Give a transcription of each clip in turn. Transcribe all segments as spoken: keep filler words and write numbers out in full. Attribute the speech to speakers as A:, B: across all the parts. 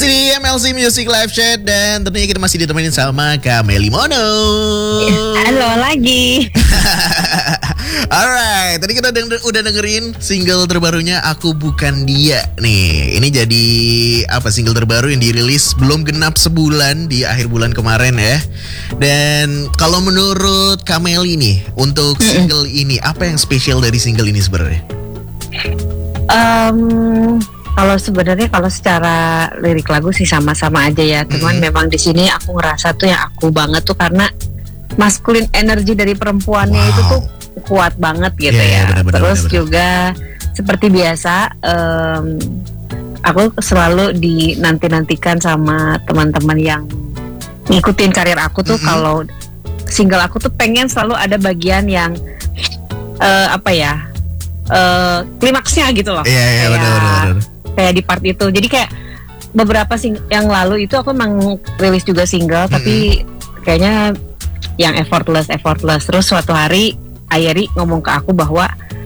A: di M L C Music Live Chat dan tentunya kita masih ditemenin sama Kak Meli Mono.
B: Halo lagi.
A: Alright, tadi kita denger, udah dengerin single terbarunya Aku Bukan Dia nih. Ini jadi apa single terbaru yang dirilis belum genap sebulan di akhir bulan kemarin ya. Dan kalau menurut Kak Meli nih untuk single ini apa yang spesial dari single ini sebenarnya?
B: Um, kalau sebenarnya kalau secara lirik lagu sih sama-sama aja ya. Cuman mm-hmm. memang di sini aku ngerasa tuh yang aku banget tuh karena maskulin energi dari perempuannya wow. itu tuh kuat banget gitu yeah, ya. Bener-bener, Terus bener-bener. juga seperti biasa, um, aku selalu dinanti-nantikan sama teman-teman yang ngikutin karir aku tuh mm-hmm. kalau single aku tuh pengen selalu ada bagian yang uh, apa ya uh, klimaksnya gitu loh.
A: Iya yeah, yeah, benar-benar.
B: Kayak di part itu. Jadi kayak beberapa sing- yang lalu itu aku emang rilis juga single mm-hmm. tapi kayaknya yang effortless effortless. Terus suatu hari Ayeri ngomong ke aku bahwa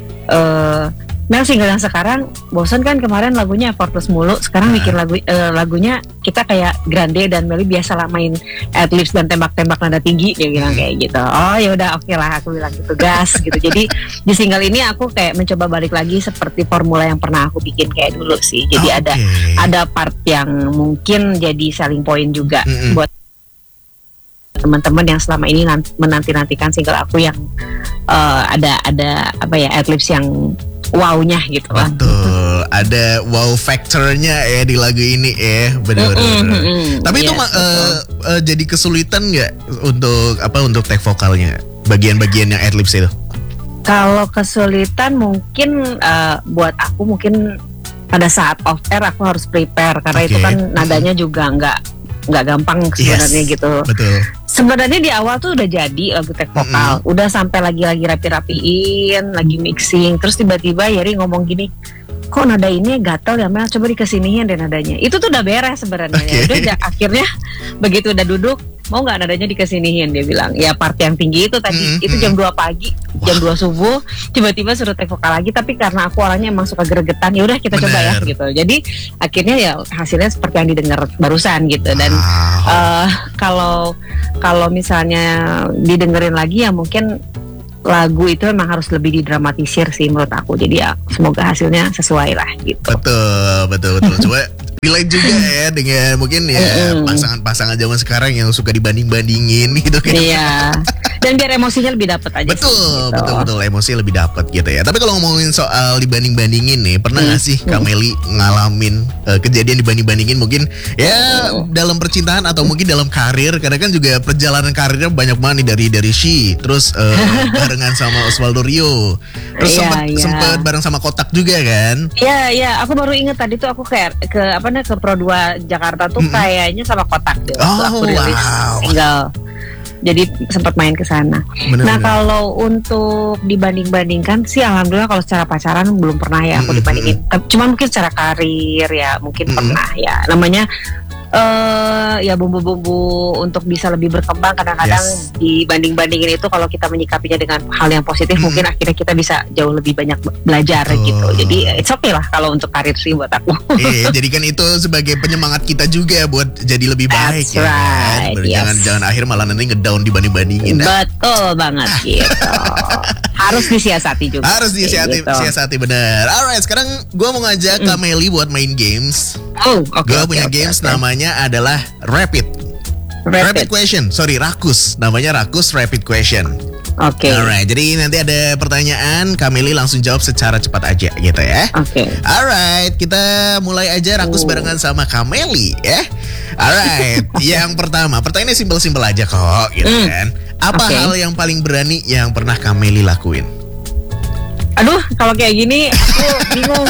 B: uh, Mel single yang sekarang bosan kan kemarin lagunya effortless mulu. Sekarang nah. bikin lagu uh, lagunya kita kayak Grande dan Meli biasa lah main adlibs dan tembak-tembak nada tinggi. Dia bilang kayak gitu. Oh ya udah oke okay lah aku bilang gitu gas gitu. Jadi di single ini aku kayak mencoba balik lagi seperti formula yang pernah aku bikin kayak dulu sih. Jadi okay. ada ada part yang mungkin jadi selling point juga mm-hmm. buat teman-teman yang selama ini menanti-nantikan single aku yang uh, ada ada apa ya adlibs yang wow-nya gitu kan.
A: Betul, ada wow factor-nya ya di lagu ini ya, benar-benar. Mm-hmm, mm-hmm. Tapi yes, itu uh, uh, jadi kesulitan nggak untuk apa untuk take vokalnya, bagian-bagian yang adlibs itu?
B: Kalau kesulitan mungkin uh, buat aku mungkin pada saat off air aku harus prepare karena okay. itu kan nadanya juga nggak nggak gampang sebenarnya yes, gitu. Betul. Sebenarnya di awal tuh udah jadi lagu take vokal, mm-hmm. udah sampai lagi-lagi rapi-rapiin, lagi mixing, terus tiba-tiba Yeri ngomong gini, kok nada ini gatel ya Mel, coba dikesiniin deh nadanya. Itu tuh udah beres sebenarnya. Okay. Udah ya, akhirnya begitu udah duduk, mau nggak nadanya dikesiniin, dia bilang. Ya part yang tinggi itu tadi, mm-hmm. itu jam dua pagi, wow. jam dua subuh, tiba-tiba suruh take vokal lagi. Tapi karena aku orangnya emang suka gregetan, ya udah kita Bener. coba ya gitu. Jadi akhirnya ya hasilnya seperti yang didengar barusan gitu. Dan wow. uh, kalau kalau misalnya didengerin lagi ya mungkin lagu itu memang harus lebih didramatisir sih menurut aku. Jadi ya semoga hasilnya sesuai lah gitu.
A: Betul, betul, betul. Coba relate juga ya dengan mungkin ya mm-hmm. pasangan-pasangan zaman sekarang yang suka dibanding-bandingin gitu kan. Iya.
B: Dan biar emosinya lebih dapat aja.
A: Betul,
B: sih, gitu.
A: betul, betul. Emosi lebih dapat gitu ya. Tapi kalau ngomongin soal dibanding-bandingin nih, pernah nggak mm. sih Kak Meli ngalamin uh, kejadian dibanding-bandingin mungkin ya mm. dalam percintaan atau mungkin dalam karir? Karena kan juga perjalanan karirnya banyak banget nih dari dari She, terus uh, barengan sama Osvaldo Rio, terus sempat yeah, yeah. sempat bareng sama Kotak juga kan?
B: Iya, yeah, iya. Yeah. Aku baru ingat tadi tuh aku kayak ke apa nih ke Pro dua Jakarta tuh mm-hmm. kayaknya sama Kotak deh.
A: Oh,
B: aku rilis
A: wow.
B: single. Jadi sempat main ke sana. Nah, kalau untuk dibanding-bandingkan sih alhamdulillah kalau secara pacaran belum pernah ya aku dibandingin. Mm-hmm. Cuma mungkin secara karir ya mungkin mm-hmm. pernah ya. Namanya Uh, ya bumbu-bumbu untuk bisa lebih berkembang kadang-kadang yes. dibanding-bandingin itu kalau kita menyikapinya dengan hal yang positif mm. mungkin akhirnya kita bisa jauh lebih banyak belajar oh. gitu. Jadi it's okay lah kalau untuk karir sih buat aku.
A: Iya, jadi kan itu sebagai penyemangat kita juga buat jadi lebih baik.
B: That's ya right.
A: kan.
B: Yes.
A: Jangan jangan akhir malah nanti ngedown dibanding-bandingin.
B: Betul banget gitu. Harus disiasati juga.
A: Harus disiasati, gitu. siasati benar. Alright, sekarang gue mau ngajak mm. Kak Meli buat main games.
B: Oh, oke. Okay,
A: gue
B: okay,
A: punya
B: okay,
A: games
B: okay.
A: namanya adalah Rapid.
B: Rapid.
A: Rapid question. Sorry, Rakus. Namanya Rakus Rapid Question.
B: Oke. Okay.
A: Alright, jadi nanti ada pertanyaan, Kak Meli langsung jawab secara cepat aja gitu ya.
B: Oke. Okay.
A: Alright, kita mulai aja Rakus oh. barengan sama Kak Meli ya. Alright, yang pertama, pertanyaannya simpel-simpel aja kok gitu mm. kan. Apa okay. hal yang paling berani yang pernah Kak Meli lakuin?
B: Aduh, kalau kayak gini aku bingung.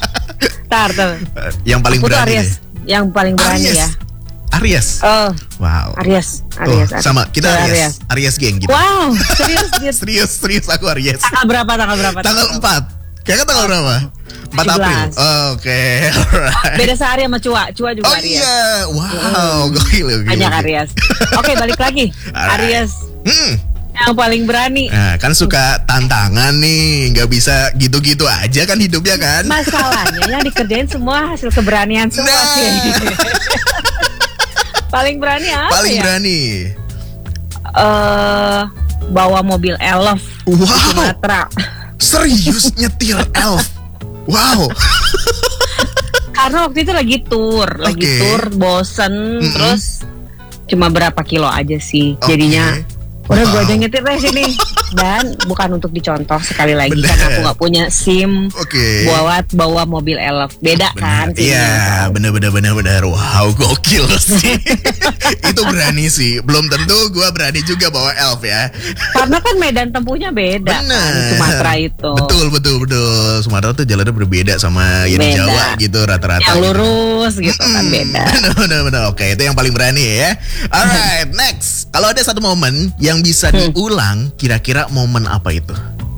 B: Tar, tar.
A: Yang paling
B: aku
A: berani
B: Aries. Yang paling berani
A: Aries.
B: ya.
A: Aries.
B: Oh.
A: Wow.
B: Aries. Aries.
A: Oh, sama kita Aries. Aries. Aries geng gitu.
B: Wow. Serius gitu.
A: serius, serius aku Aries.
B: Tanggal berapa? Tanggal berapa?
A: Tanggal empat. Kayaknya tanggal berapa? empat April. Oh, oke. Okay. Alright.
B: Beda sehari sama Cua. Cua juga
A: oh,
B: Aries.
A: Oh iya. Wow. Hmm. Gokil, gokil.
B: Banyak Aries. Oke, okay, balik lagi. Aries.
A: Hmm.
B: Yang paling berani.
A: Nah, kan suka tantangan nih, nggak bisa gitu-gitu aja kan hidupnya kan.
B: Masalahnya yang dikerjain semua hasil keberanian semua
A: Nah.
B: sih. Paling berani apa
A: Paling
B: ya?
A: berani.
B: Eh, bawa mobil elf di
A: Wow.
B: Sumatera.
A: Serius nyetir elf. Wow.
B: Karena waktu itu lagi tour, lagi
A: Oke.
B: tour, bosen,
A: Mm-mm.
B: terus cuma berapa kilo aja sih.
A: Oke.
B: Jadinya udah gue
A: Wow.
B: aja nyetir deh sini. Dan bukan untuk dicontoh sekali lagi,
A: Bener.
B: karena aku nggak punya SIM.
A: Oke.
B: Bawa bawa mobil elf, beda kan?
A: Bener. Iya, bener bener bener bener. Wow, gokil sih. Itu berani sih. Belum tentu gue berani juga bawa elf ya.
B: Karena kan medan tempuhnya beda
A: Bener.
B: kan, Sumatera itu.
A: Betul betul betul. Sumatera tuh jalannya berbeda sama yang di
B: Beda.
A: Jawa gitu rata-rata.
B: Yang
A: gitu.
B: lurus gitu kan
A: Mm-mm.
B: beda.
A: Bener bener bener. Oke, itu yang paling berani ya. Alright, next. Kalau ada satu momen yang bisa
B: Hmm.
A: diulang, kira-kira momen apa itu?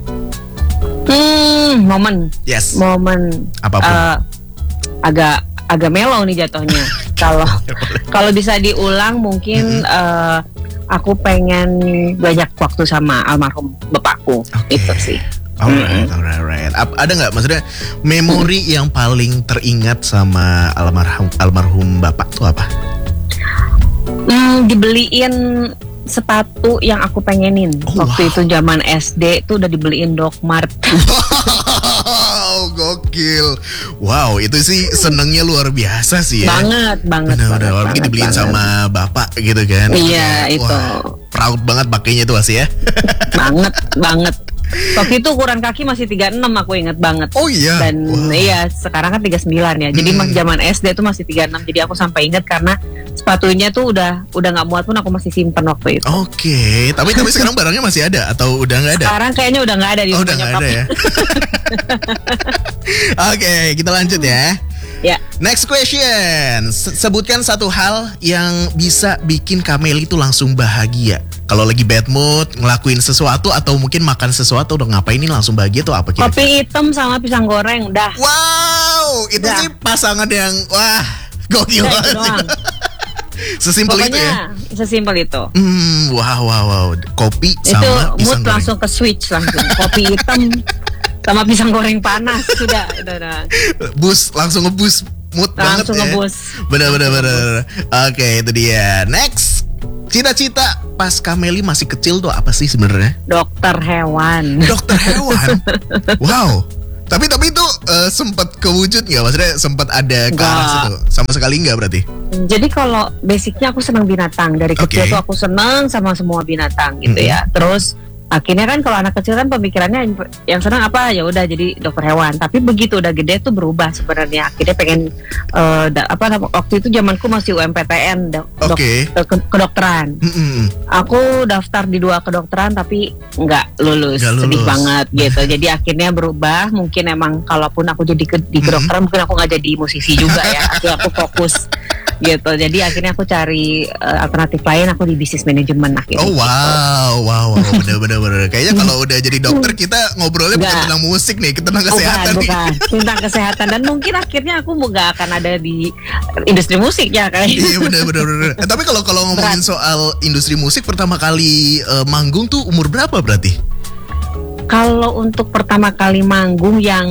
B: Hmm, momen,
A: Yes.
B: momen
A: Apapun.
B: eh, agak agak melo nih jatuhnya. Kalau kalau bisa diulang mungkin eh, aku pengen banyak waktu sama almarhum bapakku.
A: Oke.
B: Itu sih.
A: Alright, alright, alright. Ap- Ada nggak maksudnya memori yang paling teringat sama almarhum almarhum bapak tuh apa?
B: Hmm, dibeliin sepatu yang aku pengenin.
A: Oh,
B: Waktu
A: wow.
B: itu zaman S D tuh udah dibeliin Docmart.
A: Wow, gokil. Wow, itu sih senengnya luar biasa sih ya.
B: Banget, banget,
A: Benar,
B: banget,
A: benar. Mungkin
B: banget,
A: dibeliin
B: banget.
A: sama bapak gitu kan.
B: Iya,
A: Kayak,
B: itu.
A: wah, proud banget pakainya tuh masih ya.
B: banget, banget. Waktu itu ukuran kaki masih tiga puluh enam, aku inget banget.
A: Oh iya.
B: Dan
A: Wow.
B: iya, sekarang kan tiga puluh sembilan ya. Jadi
A: Hmm.
B: mas zaman S D tuh masih tiga puluh enam. Jadi aku sampai inget karena sepatunya tuh udah udah nggak muat pun aku masih simpen waktu itu.
A: Oke, tapi tapi sekarang barangnya masih ada atau udah nggak ada?
B: Sekarang kayaknya udah nggak ada di
A: Oh, udah
B: rumah
A: nggak
B: nyokap.
A: ada ya. Oke, kita lanjut ya.
B: Ya.
A: Next question. Se- Sebutkan satu hal yang bisa bikin Kameli tuh langsung bahagia. Kalau lagi bad mood, ngelakuin sesuatu atau mungkin makan sesuatu udah ngapainin langsung bahagia tuh apa kira-kira?
B: Kopi hitam sama pisang goreng, dah.
A: Wow, itu
B: Dah.
A: sih pasangan yang wah gokil
B: Udah, itu
A: banget.
B: doang.
A: Sesimpel itu ya.
B: Pokoknya sesimpel itu.
A: Hmm, wow, wow, wow. Kopi
B: Itu
A: sama
B: mood
A: pisang goreng.
B: langsung ke switch langsung. Kopi hitam sama pisang goreng panas sudah, udah, udah.
A: Bus langsung ngebus mood banget
B: Langsung
A: ya.
B: ngebus.
A: Bener bener bener. Oke, itu dia. Next. Cita-cita pas Kameli masih kecil tuh apa sih sebenarnya?
B: Dokter hewan.
A: Dokter hewan. Wow. Tapi tapi itu eh, sempat kewujud nggak? Maksudnya sempat ada ke arah
B: Nggak.
A: situ? Sama sekali nggak berarti?
B: Jadi kalau basicnya aku senang binatang. Dari kecil
A: Oke.
B: tuh aku senang sama semua binatang gitu
A: Mm-mm.
B: ya. Terus akhirnya kan kalau anak kecil kan pemikirannya yang, yang senang apa, ya udah jadi dokter hewan. Tapi begitu udah gede tuh berubah sebenarnya. Akhirnya pengen eh, da- apa nama- waktu itu zamanku masih U M P T N, dok- dok-
A: Oke.
B: eh, ke- kedokteran.
A: Mm-mm.
B: Aku daftar di dua kedokteran tapi nggak lulus,
A: Nggak
B: sedih
A: lulus.
B: banget gitu. Jadi akhirnya berubah. Mungkin emang kalaupun aku jadi ke, di kedokteran mungkin aku nggak jadi musisi juga ya. Akhirnya aku fokus gitu. Jadi akhirnya aku cari eh, alternatif lain. Aku di bisnis manajemen akhirnya.
A: Oh wow, wow, wow, bener bener bener. Kayaknya kalau udah jadi dokter kita ngobrolnya bukan
B: Nggak.
A: tentang musik nih, tentang kesehatan
B: Bukan,
A: nih.
B: bukan. Tentang kesehatan. Dan mungkin akhirnya aku nggak akan ada di industri musik ya kayak.
A: Iya bener bener bener. Eh, tapi kalau kalau ngomongin soal industri musik pertama kali eh, manggung tuh umur berapa berarti?
B: Kalau untuk pertama kali manggung yang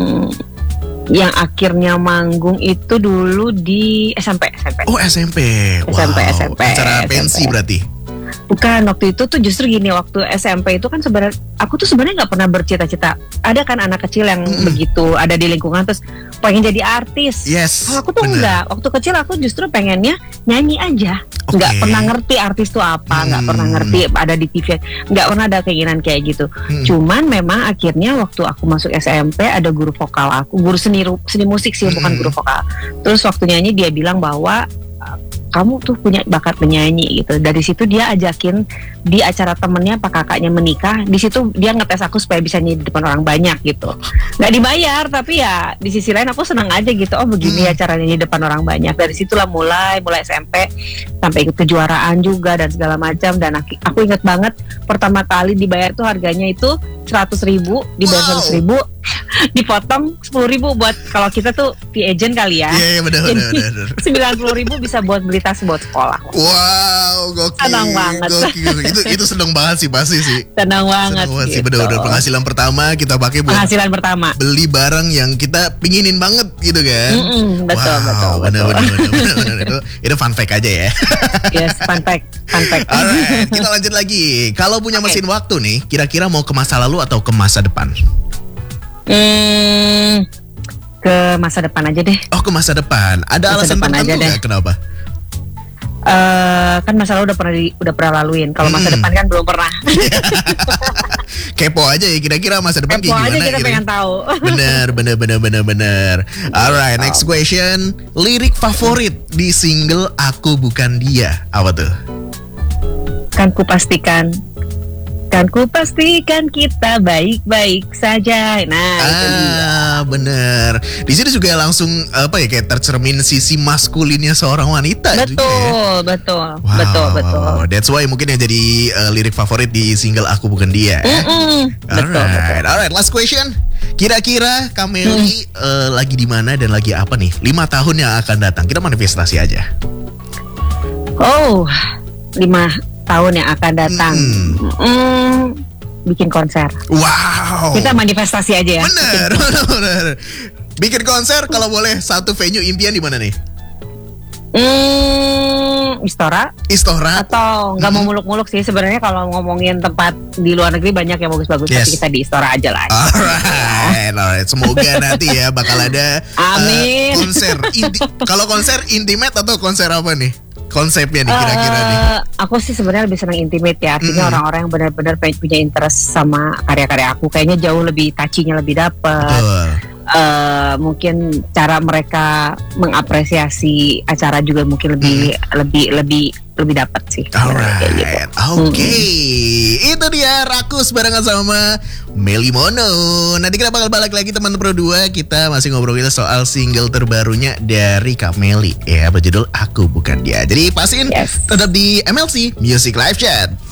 B: yang akhirnya manggung itu dulu di S M P, S M P.
A: Oh S M P. Wow.
B: S M P, S M P,
A: Acara
B: S M P.
A: pensi berarti.
B: Bukan, waktu itu tuh justru gini, waktu S M P itu kan sebenarnya aku tuh sebenarnya nggak pernah bercita-cita. Ada kan anak kecil yang
A: Mm-mm.
B: begitu ada di lingkungan terus pengen jadi artis.
A: Yes.
B: Kalau aku tuh
A: bener.
B: enggak. Waktu kecil aku justru pengennya nyanyi aja.
A: Oke.
B: Nggak pernah ngerti artis tuh apa, nggak
A: Hmm.
B: pernah ngerti ada di T V, nggak pernah ada keinginan kayak gitu.
A: Hmm.
B: Cuman memang akhirnya waktu aku masuk S M P ada guru vokal aku, guru seni ru- seni musik sih, bukan
A: Hmm.
B: guru vokal. Terus waktu nyanyi dia bilang bahwa kamu tuh punya bakat menyanyi gitu. Dari situ dia ajakin di acara temennya pak kakaknya menikah. Di situ dia ngetes aku supaya bisa nyanyi di depan orang banyak gitu. Nggak dibayar tapi ya di sisi lain aku senang aja gitu. Oh begini
A: Hmm.
B: ya cara nyanyi di depan orang banyak. Dari situlah mulai mulai S M P sampai ikut kejuaraan juga dan segala macam. Dan aku, aku inget banget pertama kali dibayar tuh harganya itu seratus ribu, dibayar
A: Wow.
B: seratus ribu, dipotong sepuluh ribu buat kalau kita tuh fee agent kali ya.
A: Iya, iya, benar,
B: Jadi
A: benar, benar.
B: sembilan puluh ribu bisa buat beli tas buat sekolah.
A: Wow, gokil.
B: Senang banget.
A: Gokil. Itu itu seneng banget sih pasti sih.
B: Tenang banget.
A: Seneng banget sih,
B: gitu.
A: bener-bener penghasilan pertama kita pakai buat
B: Penghasilan pertama.
A: beli barang yang kita pinginin banget gitu kan.
B: Mm-mm, betul,
A: wow,
B: betul,
A: bener,
B: betul.
A: bener, bener, bener, bener. Itu, itu fun fact aja ya.
B: Yes, fun fact, fun fact.
A: Alright, kita lanjut lagi. Kalau punya
B: Oke.
A: mesin waktu nih, kira-kira mau ke masa lalu atau ke masa depan?
B: Hmm, ke masa depan aja deh.
A: Oh, ke masa depan. Ada
B: Masa
A: alasan
B: depan aja
A: tertentu
B: deh.
A: nggak kenapa?
B: Eh, kan masa lalu udah pernah di, udah pernah laluin. Kalau masa
A: Hmm.
B: depan kan belum pernah.
A: Kepo aja ya, kira-kira masa depan
B: Kepo
A: kayak
B: aja
A: gimana?
B: kita
A: gitu.
B: pengen tahu.
A: Bener, bener, bener, bener, bener. Alright, next question. Lirik favorit di single Aku Bukan Dia apa tuh?
B: Kan ku pastikan, kan ku pastikan kita baik-baik saja. Nah, itu dia.
A: Ah, bener. Di sini juga langsung apa ya kayak tercermin sisi maskulinnya seorang wanita juga ya.
B: Betul, betul,
A: Wow,
B: betul, betul.
A: That's why mungkin yang jadi uh, lirik favorit di single Aku Bukan Dia.
B: Mm-mm, betul, betul.
A: Alright, alright. Last question. Kira-kira Kameli uh, lagi di mana dan lagi apa nih? Lima tahun yang akan datang. Kita manifestasi aja.
B: Oh, lima tahun yang akan datang.
A: Mm.
B: Mm, bikin konser.
A: Wow.
B: Kita manifestasi aja ya.
A: Bener, bener, bener. Bikin konser kalau boleh satu venue impian di mana nih?
B: Hmm, Istora
A: Istora.
B: atau nggak mau muluk-muluk sih sebenarnya kalau ngomongin tempat di luar negeri banyak yang bagus-bagus
A: Yes.
B: tapi kita di Istora aja lah.
A: Alright, alright. Semoga nanti ya bakal ada uh,
B: Amin.
A: konser. Inti- kalau konser intimate atau konser apa nih? Konsepnya nih kira-kira nih.
B: Eh, aku sih sebenarnya lebih senang intimate ya. Artinya
A: Mm-mm.
B: orang-orang yang benar-benar pengen punya interest sama karya-karya aku kayaknya jauh lebih touchy-nya lebih dapet.
A: Betul.
B: Eh, mungkin cara mereka mengapresiasi acara juga mungkin lebih lebih lebih lebih dapat sih. Kayak gitu.
A: Alright, oke. Itu dia Rakus barengan sama Meli Mono. Nanti kita bakal balik lagi teman Pro dua. Kita masih ngobrolin soal single terbarunya dari Kak Meli. Ya, berjudul Aku Bukan Dia. Jadi pastiin
B: Yes.
A: tetap di M L C Music Live Chat.